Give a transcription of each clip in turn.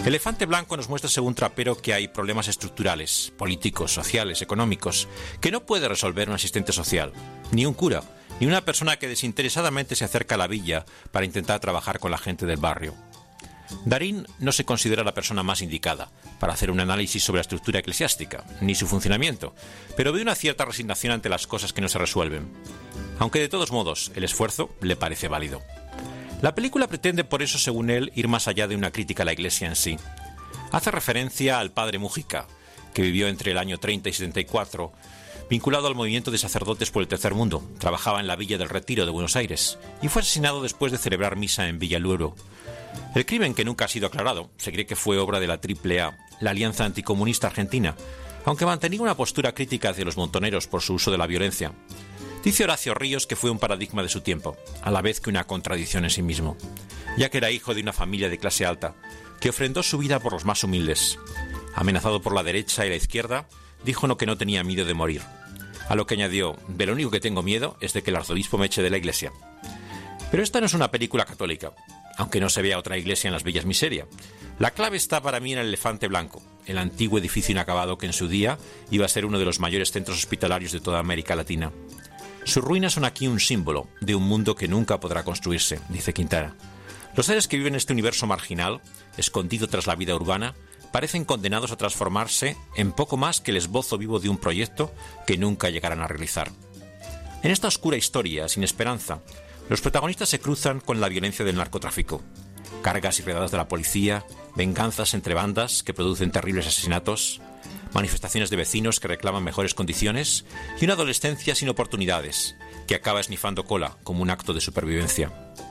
Elefante Blanco nos muestra según Trapero que hay problemas estructurales, políticos, sociales, económicos, que no puede resolver un asistente social, ni un cura, ni una persona que desinteresadamente se acerca a la villa para intentar trabajar con la gente del barrio. Darín no se considera la persona más indicada para hacer un análisis sobre la estructura eclesiástica, ni su funcionamiento, pero ve una cierta resignación ante las cosas que no se resuelven. Aunque de todos modos, el esfuerzo le parece válido. La película pretende por eso, según él, ir más allá de una crítica a la Iglesia en sí. Hace referencia al padre Mujica, que vivió entre el año 30 y 74, vinculado al movimiento de sacerdotes por el Tercer Mundo. Trabajaba en la Villa del Retiro de Buenos Aires y fue asesinado después de celebrar misa en Villa Luro. El crimen, que nunca ha sido aclarado, se cree que fue obra de la AAA, la Alianza Anticomunista Argentina, aunque mantenía una postura crítica hacia los montoneros por su uso de la violencia. Dice Horacio Ríos que fue un paradigma de su tiempo, a la vez que una contradicción en sí mismo, ya que era hijo de una familia de clase alta, que ofrendó su vida por los más humildes. Amenazado por la derecha y la izquierda, dijo que no tenía miedo de morir. A lo que añadió: de lo único que tengo miedo es de que el arzobispo me eche de la iglesia. Pero esta no es una película católica, aunque no se vea otra iglesia en las Villas Miseria. La clave está para mí en el Elefante Blanco, el antiguo edificio inacabado que en su día iba a ser uno de los mayores centros hospitalarios de toda América Latina. Sus ruinas son aquí un símbolo de un mundo que nunca podrá construirse, dice Quintana. Los seres que viven en este universo marginal, escondido tras la vida urbana, parecen condenados a transformarse en poco más que el esbozo vivo de un proyecto que nunca llegarán a realizar. En esta oscura historia, sin esperanza, los protagonistas se cruzan con la violencia del narcotráfico. Cargas y redadas de la policía, venganzas entre bandas que producen terribles asesinatos, manifestaciones de vecinos que reclaman mejores condiciones y una adolescencia sin oportunidades que acaba esnifando cola como un acto de supervivencia.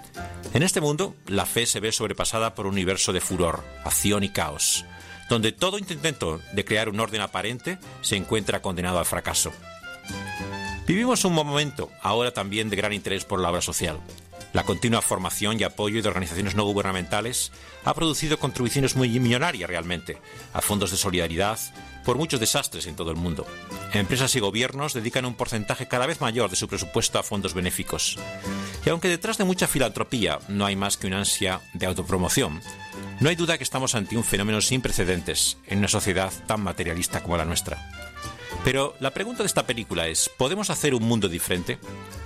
En este mundo, la fe se ve sobrepasada por un universo de furor, acción y caos, donde todo intento de crear un orden aparente se encuentra condenado al fracaso. Vivimos un momento, ahora también, de gran interés por la obra social. La continua formación y apoyo de organizaciones no gubernamentales ha producido contribuciones muy millonarias realmente a fondos de solidaridad por muchos desastres en todo el mundo. Empresas y gobiernos dedican un porcentaje cada vez mayor de su presupuesto a fondos benéficos. Y aunque detrás de mucha filantropía no hay más que una ansia de autopromoción, no hay duda que estamos ante un fenómeno sin precedentes en una sociedad tan materialista como la nuestra. Pero la pregunta de esta película es: ¿podemos hacer un mundo diferente?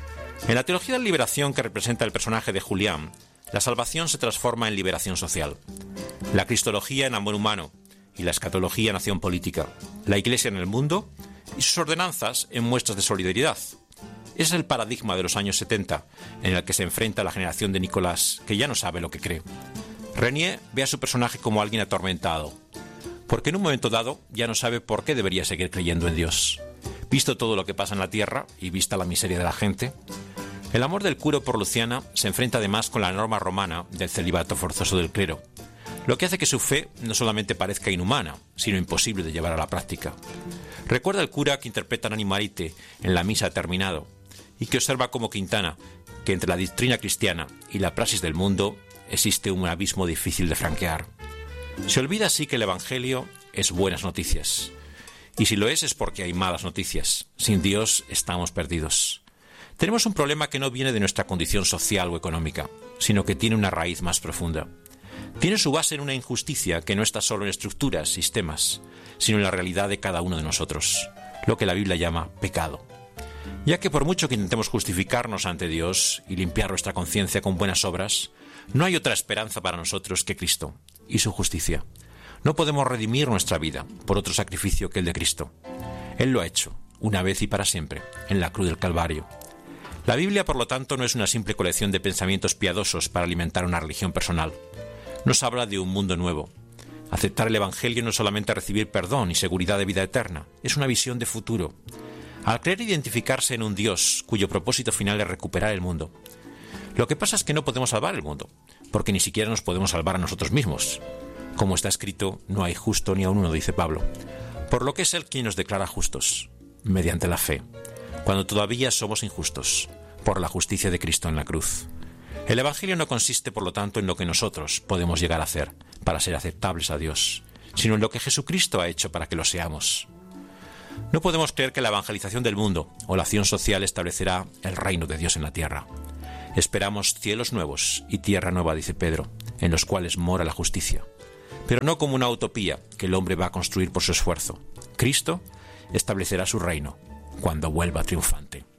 En la teología de la liberación que representa el personaje de Julián, la salvación se transforma en liberación social. La cristología en amor humano y la escatología en acción política. La Iglesia en el mundo y sus ordenanzas en muestras de solidaridad. Ese es el paradigma de los años 70 en el que se enfrenta la generación de Nicolás, que ya no sabe lo que cree. Renier ve a su personaje como alguien atormentado, porque en un momento dado ya no sabe por qué debería seguir creyendo en Dios. Visto todo lo que pasa en la tierra y vista la miseria de la gente, el amor del cura por Luciana se enfrenta además con la norma romana del celibato forzoso del clero, lo que hace que su fe no solamente parezca inhumana, sino imposible de llevar a la práctica. Recuerda el cura que interpreta a Nani Marite en La misa ha terminado, y que observa como Quintana que entre la doctrina cristiana y la praxis del mundo existe un abismo difícil de franquear. Se olvida así que el Evangelio es buenas noticias. Y si lo es porque hay malas noticias. Sin Dios estamos perdidos. Tenemos un problema que no viene de nuestra condición social o económica, sino que tiene una raíz más profunda. Tiene su base en una injusticia que no está solo en estructuras, sistemas, sino en la realidad de cada uno de nosotros, lo que la Biblia llama pecado. Ya que por mucho que intentemos justificarnos ante Dios y limpiar nuestra conciencia con buenas obras, no hay otra esperanza para nosotros que Cristo y su justicia. No podemos redimir nuestra vida por otro sacrificio que el de Cristo. Él lo ha hecho, una vez y para siempre, en la cruz del Calvario. La Biblia, por lo tanto, no es una simple colección de pensamientos piadosos para alimentar una religión personal. Nos habla de un mundo nuevo. Aceptar el Evangelio no es solamente recibir perdón y seguridad de vida eterna, es una visión de futuro. Al creer identificarse en un Dios cuyo propósito final es recuperar el mundo. Lo que pasa es que no podemos salvar el mundo, porque ni siquiera nos podemos salvar a nosotros mismos. Como está escrito, no hay justo ni aun uno, dice Pablo. Por lo que es Él quien nos declara justos, mediante la fe, cuando todavía somos injustos, por la justicia de Cristo en la cruz. El Evangelio no consiste, por lo tanto, en lo que nosotros podemos llegar a hacer para ser aceptables a Dios, sino en lo que Jesucristo ha hecho para que lo seamos. No podemos creer que la evangelización del mundo o la acción social establecerá el reino de Dios en la tierra. Esperamos cielos nuevos y tierra nueva, dice Pedro, en los cuales mora la justicia. pero no como una utopía que el hombre va a construir por su esfuerzo. Cristo establecerá su reino cuando vuelva triunfante.